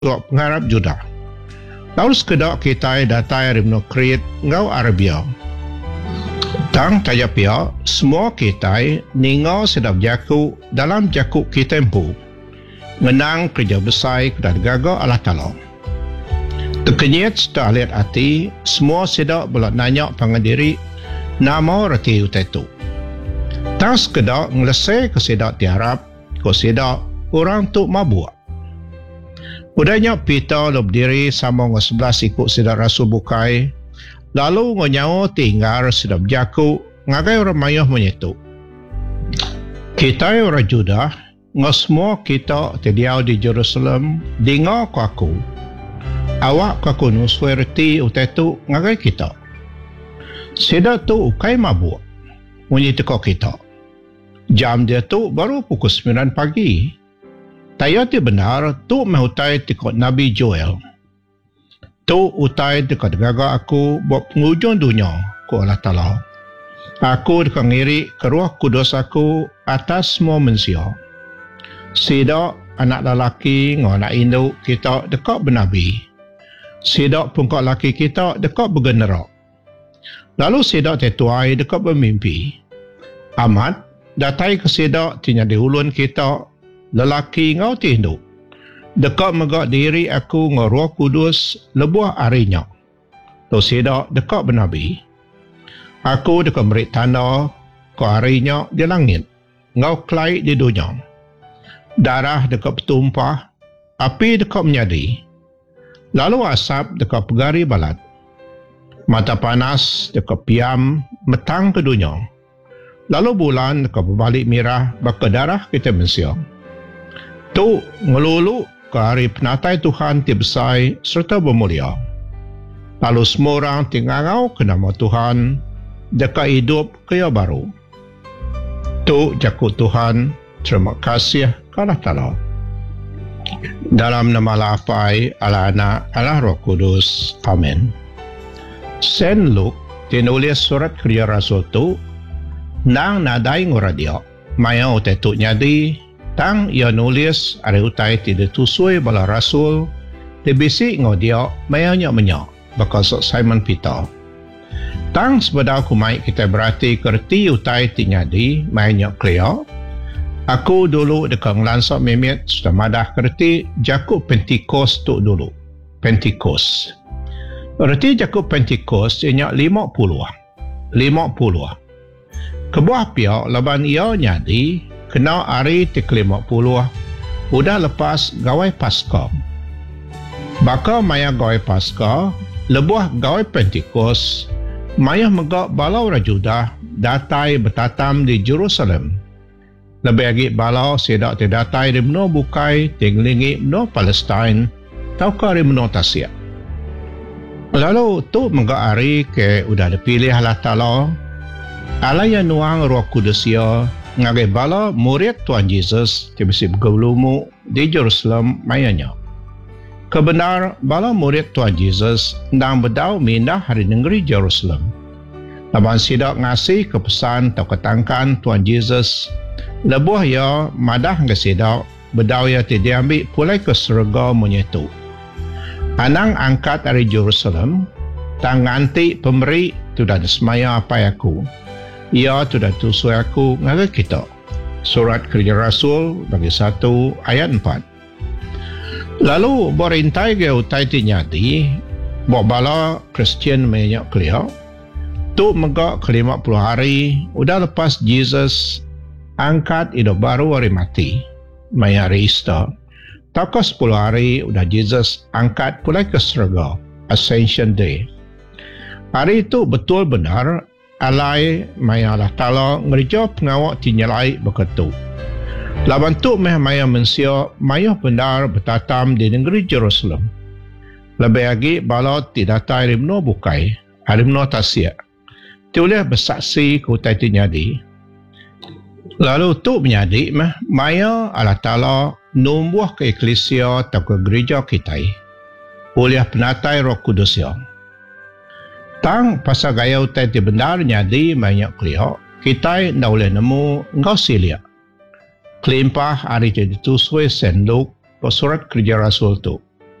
pengarap Judah. Lalu sekedak kita datai rimno Krit ngau Arabia. Tang tajapia semua kita ningau sedap jaku dalam jaku kita empu. Menang kerja besar dan gagal Allah Ta'ala. Terkenyit setelah lihat hati, semua sedap belak nanya pengendiri nama reti utetu. Tang sekedak ngelesai ke sedak tiarap, ke sedak orang tu mabuk. Udahnya Peter berdiri sama dengan 11 ikut sedak Rasul Bukai, lalu ngonyawa tinggal sedap jaku ngagai orang mayah menyetuk. Kita orang Judah, semua kita terdiau di Jerusalem, dengar ke aku. Awak ke aku nuswai reti utetu ngagai kita. Sedak tu ukai mabuk, menyetuk kita. Jam dia tu baru pukul 9 pagi. Tayati benar tu mahutai tikot Nabi Joel. Tu utai dekat gaga aku buat pengujung dunia ku Allah Ta'ala. Aku dekat ngiri ke Roh Kudus aku atas semua manusia. Sidak anak lelaki dengan anak induk kita dekat bernabi. Sidak pungkak lelaki kita dekat bergenerak. Lalu sidak tetuai dekat bermimpi. Amat datai ke sidak tiada ulun kita lelaki ngau tinduk. Dekat megak diri aku ngau Roh Kudus lebuah arinya. Tu sedak dekat bernabi. Aku dekat merik tanda ke arinya di langit. Ngau kelai di dunia. Darah dekat bertumpah. Api dekat menyadi. Lalu asap dekat pegari balat. Mata panas dekat piam metang ke dunia. Lalu bulan dekat berbalik merah baka darah kita manusia. Tu ngelulu ke hari penatai Tuhan tibesai serta bermulia. Lalu semua orang tinggal ke nama Tuhan dekat hidup kaya baru. Tu jakut Tuhan, terima kasih Allah Ta'ala. Dalam nama Lapai, Allah Anak, Allah Roh Kudus. Amin. Saint Luke tinulis surat kerja Rasul tu nang nadai nguradia. Maya utetuk nyadi tang ia nulis ada utai tidak tusui bala Rasul dibisi ngodia mayanya menyak bakal Simon Peter. Tang sebeda aku mai kita berarti kerti utai tinyadi mayanya clear. Aku dulu dekat ngelansak memet sudah madah kerti jakub Pentikos tu dulu. Pentikos. Berarti jakub Pentikos inyak 50. Kebuah pihak laban ia nyadi kena hari ke-50 udah lepas gawai Paskah. Baka maya gawai Paskah lebuah gawai Pentikos maya megak balau rajudah datai bertatam di Jerusalem. Lebih lagi balau sedak terdatai di benua Bukai tinglingi benua Palestin tau ke di benua Tasya. Lalu tu megak hari ke udah dipilih Allah Ta'ala Allah yang nuang Roh Kudus ya ngagai bala murid Tuhan Yesus kebisi bergulumu di Jerusalem mayanya. Kebenar bala murid Tuhan Yesus ndang berdau mindah hari negeri Jerusalem. Laban sidak ngasih kepesan atau ketangkan Tuhan Yesus lebuah ya madah ke sidak berdau ya tidak ambil pulai ke surga menyetu. Anang angkat dari Jerusalem tang nganti pemberi tu dah semaya apa aku. Ia sudah tusui aku ngagai kita. Surat Kerja Rasul bagi 1 ayat 4. Lalu berintai ke utai tinyati bawa bala Kristian banyak kelia. Tu megak ke-50 hari udah lepas Yesus angkat hidup baru hari mati. Maya hari Easter. Tak ke 10 hari udah Yesus angkat pulai ke surga. Ascension Day. Hari itu betul benar alai maya Allah Ta'ala ngerja pengawak tinyalai berketu. Laban tu maya manusia maya benar bertatam di negeri Jerusalem. Lebih lagi bala tidak datai di benua Bukai, di benua Tasya. Tulis bersaksi ke utai tinyadi. Lalu tu menyadi maya Allah Ta'ala numbuh ke eklesia atau ke gereja kita. Oleh penatai Roh Kudus yang. Tang pasal gaya utai ti benar nyadi banyak kliok, kita ndak boleh nemu engkau silia. Kelimpah hari jadi tusui Saint Luke surat kerja Rasul tu.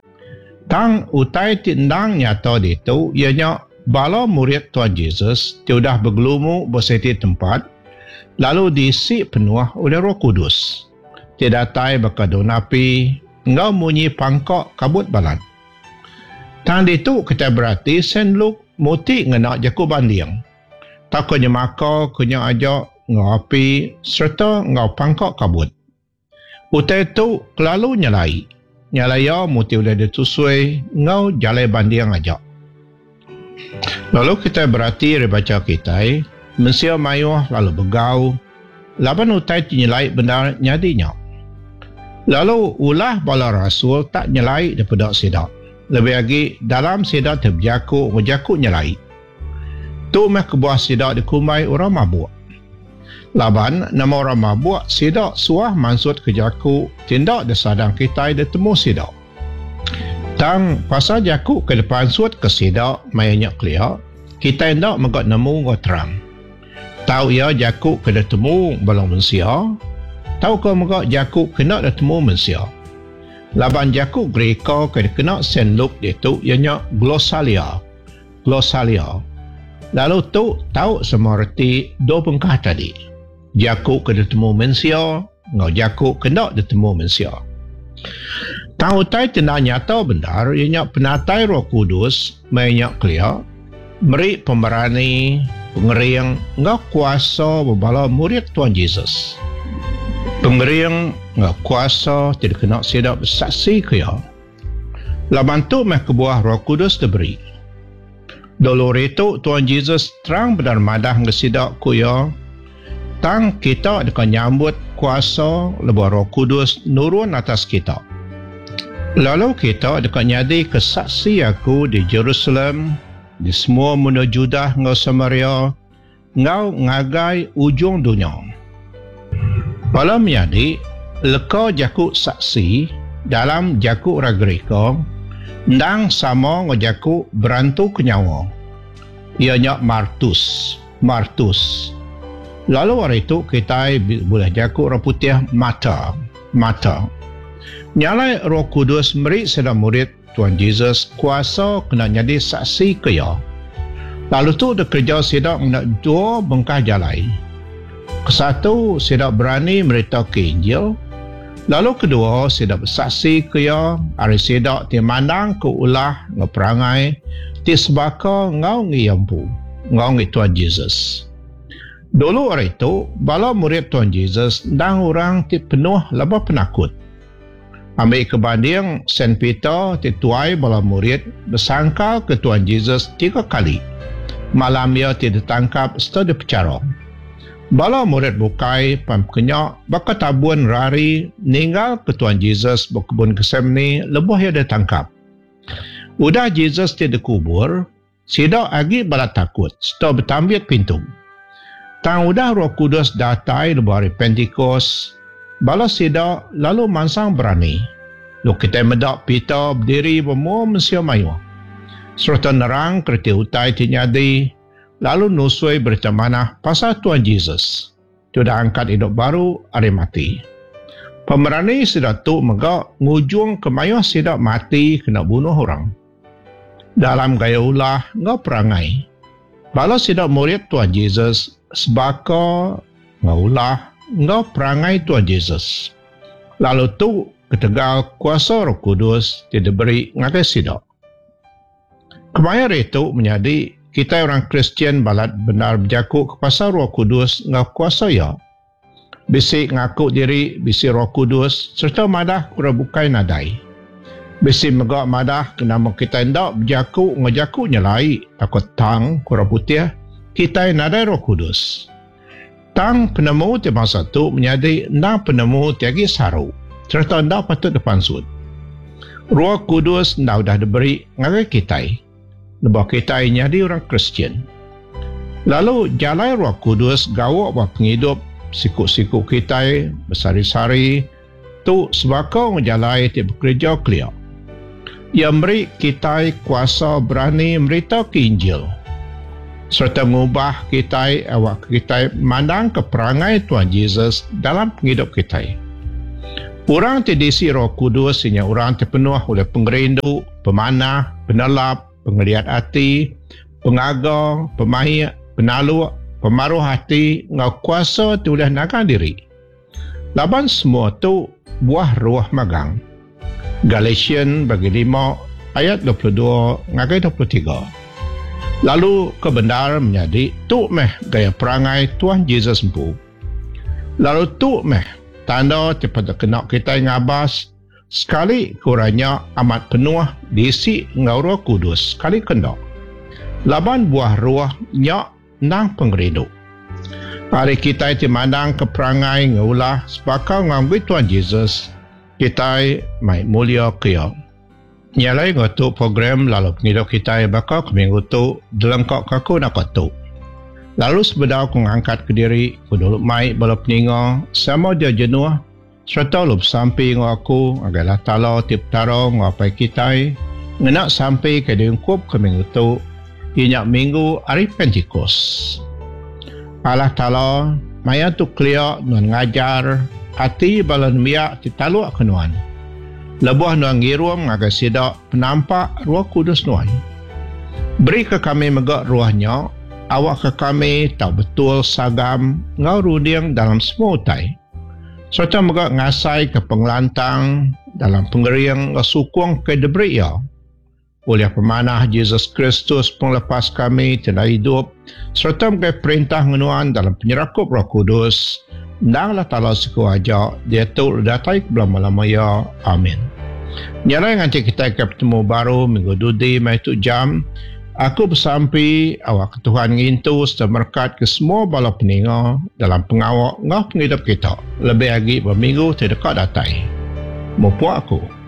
Tang utai tindang nyata itu ianya bala murid Tuhan Yesus sudah bergelumuk berseti tempat lalu diisi penuh oleh Roh Kudus. Tidatai berkadun api, ngau munyi pangkok kabut balat. Tang itu kita berarti Saint Luke muti ngenak jaku banding. Tak kunya maka kunya ajak ngau api serta ngau pangkok kabut. Utai itu kelalu nyalai. Nyalaya muti udah ditusui ngau jalai banding ajak. Lalu kita berarti rebaca kita, mensia mayuh lalu begau, laban utai nyalai benar nyadinya. Lalu ulah bala rasul tak nyalai daripada sedak. Lebih lagi dalam sedak terberjaku nyalai. Tu meh kebuah sedak dikumai orang mabuk. Laban nama orang mabuk sedak suah mansut ke jaku tindak desadang kita ditemu sedak. Tang pasal jaku ke depan suat ke sedak mayanya clear, kita hendak mengat nemu ngau terang. Tahu ia jaku ke ditemu balong mensia, tahu kau mengat jaku kena ditemu mensia. Laban jaku Greka ke kena Saint Luke itu ianya glossalia. Lalu tu tahu semua reti dua pengkah tadi. Jaku ke ditemu mensia, ngau jaku kena ditemu mensia. Tahu tai tena nyata benar ianya penatai Roh Kudus mainyak clear, meri pemberani, pengering, ngau kuasa berbala murid Tuhan Yesus. Pengering ngau kuasa tidak kena sedap saksi kaya. Laban tu meh kebuah Roh Kudus diberi. Dulu itu Tuhan Yesus terang benar madah ngesidak kaya. Tang kita akan nyambut kuasa lebih Roh Kudus nurun atas kita. Lalu kita akan nyadi kesaksi aku di Jerusalem, di semua mundur Judah ngau Samaria, ngau ngagai ujung dunia. Kalau menyadi, leka jaku saksi dalam jaku ragreka, ndang sama ngau jaku berantu kenyawa. Ianya martus. Lalu hari itu kita boleh jaku Roh Putih mata. Nyalai Roh Kudus meri sedang murid Tuhan Yesus kuasa kena jadi saksi kaya. Lalu tu dia kerja sedang nak dua bengkah jalai. Kesatu sedang berani merita ke Injil. Lalu kedua sedang bersaksi kaya. Hari sedang dimandang ke ulah ngeperangai. Tisbaka ngau ngiyampu. Ngau ngi Tuhan Yesus. Dulu hari itu, bala murid Tuhan Yesus dan orang penuh lebih penakut. Ambil kebanding Saint Peter dituai bala murid bersangka ke Tuhan Yesus 3 kali. Malam ia tidak tangkap setelah dipenjara. Bala murid bukai pemkenyak bakal tabuan rari ninggal ke Tuhan Yesus berkebun Getsemani lebih ia ditangkap. Udah Yesus tidak kubur, sidak lagi bala takut setelah bertambit pintu. Tang udah Roh Kudus datai di hari Pentikos, bala sidak lalu mansang berani. Lu kita medak Peter berdiri bermua mensia mayu. Serta nerang kerti utai tinyadi, lalu nusui berita manah pasal Tuhan Yesus. Sudah angkat hidup baru, hari mati. Pemerani sidak tu megak ngujung kemayu sidak mati kena bunuh orang. Dalam gaya ulah ngau perangai. Bala sidak murid Tuhan Yesus sebaka ngaulah ngau perangai Tuhan Yesus. Lalu tu ketegal kuasa Roh Kudus diberi ngagai sidak. Kemayar itu menjadi kita orang Kristian balat benar berjaku kepasal Roh Kudus ngau kuasa ya. Bisi ngaku diri bisi Roh Kudus serta madah kura bukai nadai. Bisi megak madah kenama kita hendak berjaku ngajaku nyelai takut tang kura putih kita nadai Roh Kudus. Tang penemu di masa itu menjadi nang penemu tiagi saru serta ndak patut depan sud. Roh Kudus ndak dah diberi ngagai kita. Lebah kita jadi orang Kristian. Lalu jalai Roh Kudus gawak buat penghidup siku-siku kita bersari-sari tu sebakau ngejalai ti bekerja clear. Ia beri kita kuasa berani merita ke Injil. Serta mengubah kita awak kita mandang ke perangai Tuhan Yesus dalam penghidup kita. Orang terdiisi Roh Kudus ianya orang terpenuh oleh pengerindu, pemanah, penelap, pengeliat hati, pengagar, pemahir, penalu, pemaruh hati, ngau kuasa tulah nagang diri. Laban semua tu buah roh magang. Galatian bagi 5 ayat 22 ngagai 23. Lalu kebenar menjadi tu meh gaya perangai Tuhan Yesus empu. Lalu tu meh tanda daripada kena kita ngabas sekali kurangnya amat penuh diisi ngau Roh Kudus sekali kendak. Laban buah roh nyak nang pengerindu. Hari kita dimandang ke perangai ngaulah sebakau ngangui Tuhan Yesus kita mai mulia kaya. Nyalai ngotu program lalu penghidup kita bakal keminggu tu delengkok kaku nak kotu. Lalu sebedau ku ngangkat ke diri ku dulu mai bala peninga sama dia jenuh serta lup sampai ngaku agalah tala tip taro ngapai kita ngenak sampai ke diungkup keminggu tu inyak minggu hari Pentikos. Allah Ta'ala maya tu clear nuan ngajar hati balan miak titaluk kenuan. Lebuh nuan ngirum agak sidak penampak Roh Kudus nuan. Beri ke kami megak ruahnya, awak ke kami tahu betul sagam ngau ruding dalam semua utai. Serta megak ngasai ke pengelantang dalam pengeriang sukung ke debri ya. Oleh pemanah Yesus Kristus penglepas kami telah hidup serta mengenai perintah ngenuan dalam penyerakup Roh Kudus ndanglah Ta'ala suku ajak dia tu datai ke belah malamaya. Amin. Nyalai nanti kita bertemu baru minggu dudi mai tu jam aku bersampai awak Tuhan ngintu serta berkat ke semua bala peninga dalam pengawak ngau penghidup kita lebih lagi berminggu terdekat datai. Mupu aku.